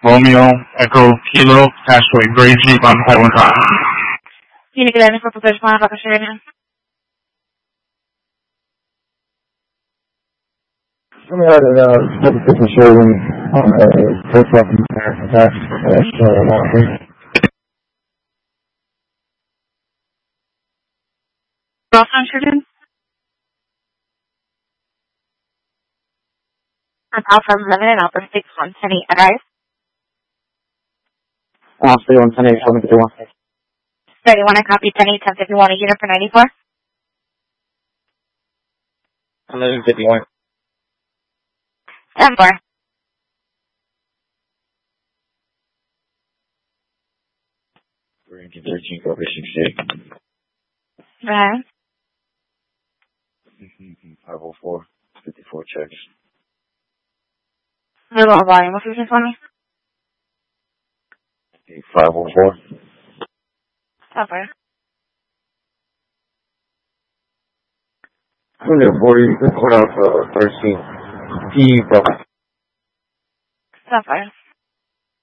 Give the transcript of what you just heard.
Romeo, Echo, Kilo, Ashway, Gray Jeep on Highland Drive. Unit Guidance for Professional Officer. Some of the different showroom first off Rosson Sheridan? Alpha 11 and Alpha 6 110 arrive. Alpha 110 751. 31, I copy 10-8-10-51, a unit for 94. 151. 10-4. Ranking 13, Corporate 68. Right. 504, 54 checks. Little volume, what you just want me? 504. 10-4. 140, code out 13. P, bro. 10-4.